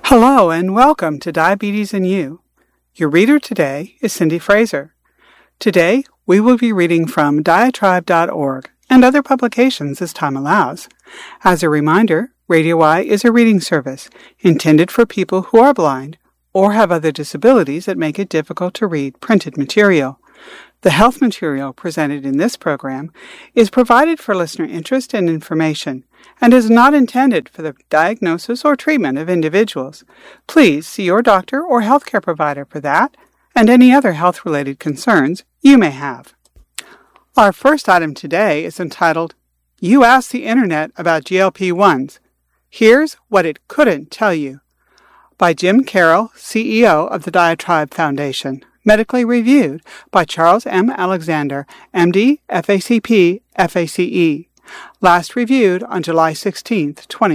Hello and welcome to Diabetes and You. Your reader today is Cindy Fraser. Today we will be reading from diatribe.org and other publications as time allows. As a reminder, Radio Eye is a reading service intended for people who are blind or have other disabilities that make it difficult to read printed material. The health material presented in this program is provided for listener interest and information and is not intended for the diagnosis or treatment of individuals. Please see your doctor or healthcare provider for that and any other health-related concerns you may have. Our first item today is entitled, You Asked the Internet About GLP-1s. Here's What It Couldn't Tell You, by Jim Carroll, CEO of the Diatribe Foundation. Medically reviewed by Charles M. Alexander, MD, FACP, FACE. Last reviewed on July 16,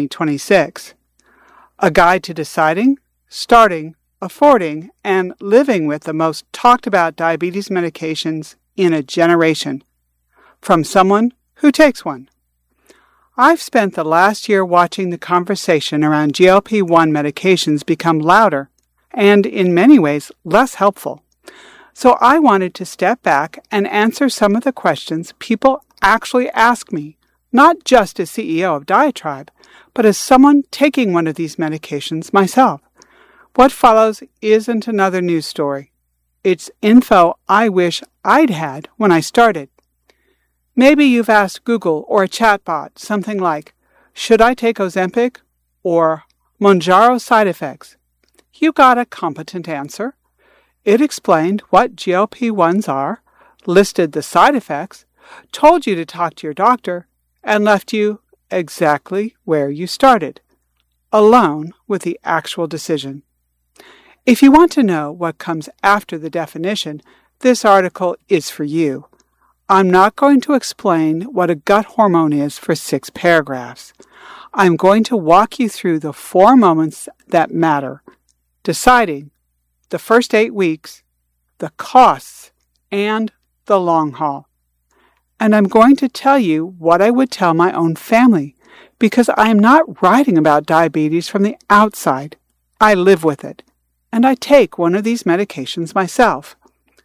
2026. A guide to deciding, starting, affording, and living with the most talked about diabetes medications in a generation. From someone who takes one. I've spent the last year watching the conversation around GLP-1 medications become louder and, in many ways, less helpful. So I wanted to step back and answer some of the questions people actually ask me, not just as CEO of Diatribe, but as someone taking one of these medications myself. What follows isn't another news story. It's info I wish I'd had when I started. Maybe you've asked Google or a chatbot something like, should I take Ozempic or Mounjaro side effects? You got a competent answer. It explained what GLP-1s are, listed the side effects, told you to talk to your doctor, and left you exactly where you started, alone with the actual decision. If you want to know what comes after the definition, this article is for you. I'm not going to explain what a gut hormone is for 6 paragraphs. I'm going to walk you through the 4 moments that matter: deciding, the first 8 weeks, the costs, and the long haul. And I'm going to tell you what I would tell my own family, because I am not writing about diabetes from the outside. I live with it, and I take one of these medications myself.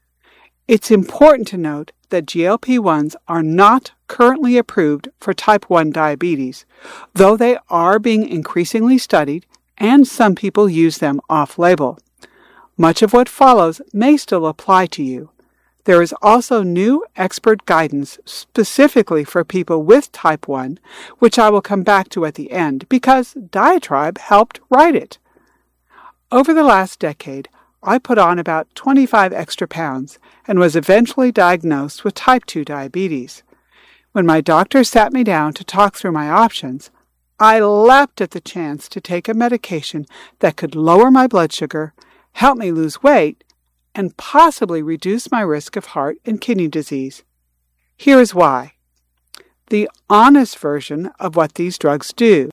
It's important to note that GLP-1s are not currently approved for type 1 diabetes, though they are being increasingly studied and some people use them off-label. Much of what follows may still apply to you. There is also new expert guidance specifically for people with type 1, which I will come back to at the end because Diatribe helped write it. Over the last decade, I put on about 25 extra pounds and was eventually diagnosed with type 2 diabetes. When my doctor sat me down to talk through my options, I leapt at the chance to take a medication that could lower my blood sugar, help me lose weight, and possibly reduce my risk of heart and kidney disease. Here is why. The honest version of what these drugs do.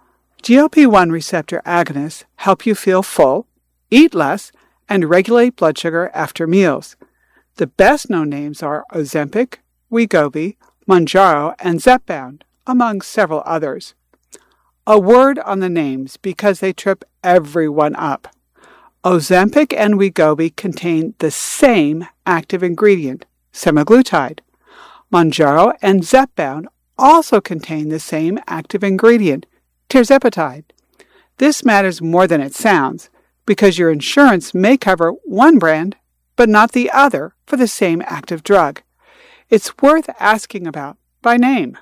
GLP-1 receptor agonists help you feel full, eat less, and regulate blood sugar after meals. The best-known names are Ozempic, Wegovy, Mounjaro, and Zepbound, among several others. A word on the names because they trip everyone up. Ozempic and Wegovy contain the same active ingredient, semaglutide. Mounjaro and Zepbound also contain the same active ingredient, tirzepatide. This matters more than it sounds, because your insurance may cover one brand, but not the other for the same active drug. It's worth asking about by name.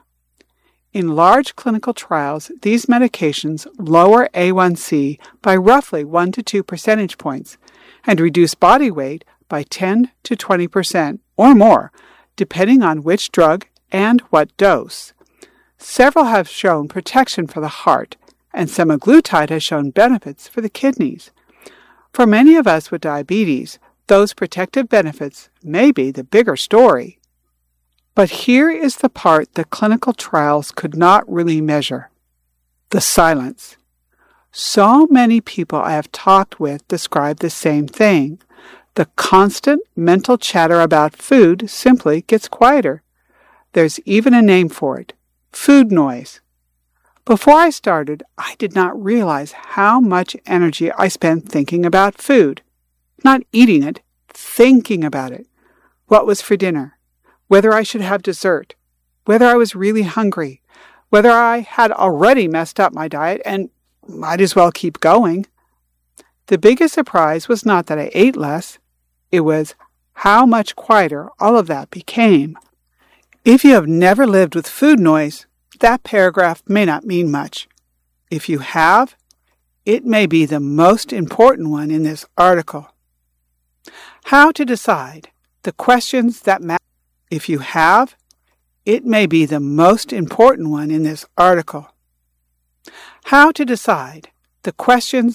In large clinical trials, these medications lower A1C by roughly 1 to 2 percentage points and reduce body weight by 10 to 20% or more, depending on which drug and what dose. Several have shown protection for the heart, and semaglutide has shown benefits for the kidneys. For many of us with diabetes, those protective benefits may be the bigger story. But here is the part that clinical trials could not really measure: the silence. So many people I have talked with describe the same thing. The constant mental chatter about food simply gets quieter. There's even a name for it: food noise. Before I started, I did not realize how much energy I spent thinking about food. Not eating it, thinking about it. What was for dinner? Whether I should have dessert? Whether I was really hungry? Whether I had already messed up my diet and might as well keep going? The biggest surprise was not that I ate less. It was how much quieter all of that became. If you have never lived with food noise, that paragraph may not mean much. If you have, it may be the most important one in this article. How to decide the questions that matter. If you have, it may be the most important one in this article. How to decide the questions